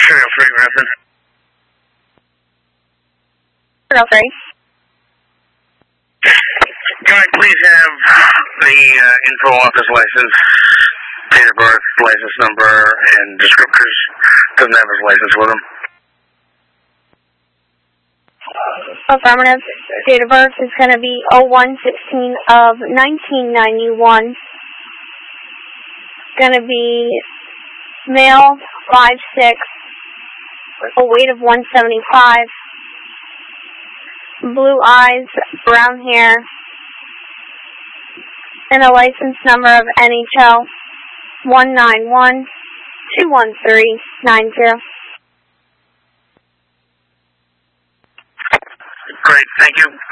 303 reference. 303. Can I please have the info office license, date of birth, license number, and descriptors? Doesn't have his license with him. Affirmative. Date of birth is going to be 01/16 of 1991. Going to be male, 5'6", a weight of 175, blue eyes, brown hair, and a license number of NHL 191-21390. Great, thank you.